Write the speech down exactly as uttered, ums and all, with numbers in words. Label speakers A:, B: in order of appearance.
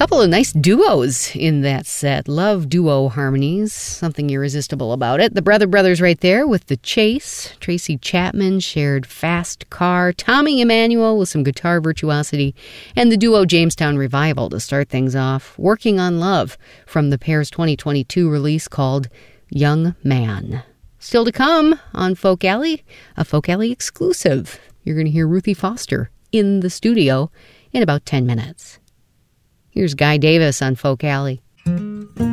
A: Couple of nice duos in that set. Love duo harmonies. Something irresistible about it. The Brother Brothers right there with The Chase. Tracy Chapman shared Fast Car. Tommy Emmanuel with some guitar virtuosity. And the duo Jamestown Revival to start things off. Working on Love from the pair's twenty twenty-two release called Young Man. Still to come on Folk Alley, a Folk Alley exclusive. You're going to hear Ruthie Foster in the studio in about ten minutes. Here's Guy Davis on Folk Alley.